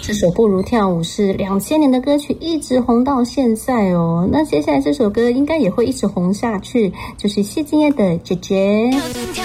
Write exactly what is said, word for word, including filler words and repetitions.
这首不如跳舞是两千年的歌曲，一直红到现在哦。那接下来这首歌应该也会一直红下去，就是谢金燕的姐姐。跳